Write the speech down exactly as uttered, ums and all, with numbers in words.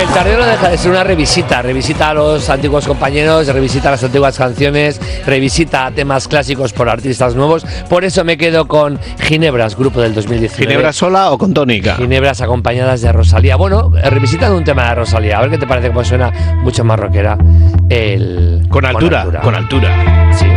el tardeo no deja de ser una revisita, revisita a los antiguos compañeros, revisita las antiguas canciones, revisita temas clásicos por artistas nuevos. Por eso me quedo con Ginebras, grupo del dos mil diecinueve. ¿Ginebra sola o con tónica? Ginebras acompañadas de Rosalía. Bueno, revisitando un tema de Rosalía, a ver qué te parece, cómo suena mucho más rockera. El... Con altura, con altura. Sí.